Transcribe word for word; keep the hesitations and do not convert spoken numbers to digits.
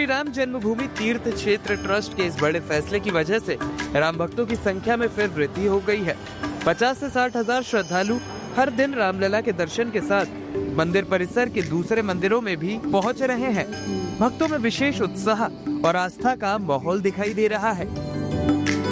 राम जन्मभूमि तीर्थ क्षेत्र ट्रस्ट के इस बड़े फैसले की वजह से राम भक्तों की संख्या में फिर वृद्धि हो गई है। पचास से साठ हजार श्रद्धालु हर दिन रामलला के दर्शन के साथ मंदिर परिसर के दूसरे मंदिरों में भी पहुंच रहे हैं। भक्तों में विशेष उत्साह और आस्था का माहौल दिखाई दे रहा है।